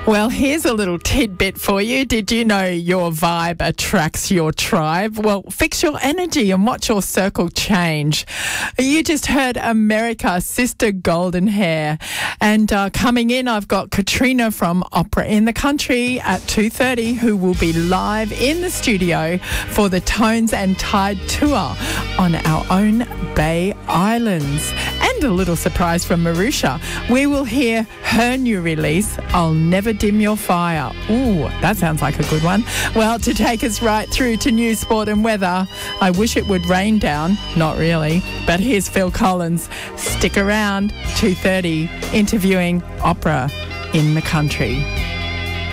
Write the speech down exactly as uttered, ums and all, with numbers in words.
Well, here's a little tidbit for you. Did you know your vibe attracts your tribe? Well, fix your energy and watch your circle change. You just heard America, Sister Golden Hair. And uh, coming in, I've got Katrina from Opera in the Country at two thirty, who will be live in the studio for the Tones and Tide tour on our own Bay Islands. And a little surprise from Marusha. We will hear her new release, I'll Never Dim Your Fire. Ooh, that sounds like a good one. Well, to take us right through to news, sport and weather, I wish it would rain down. Not really. But here's Phil Collins. Stick around, two thirty, interviewing Opera in the Country.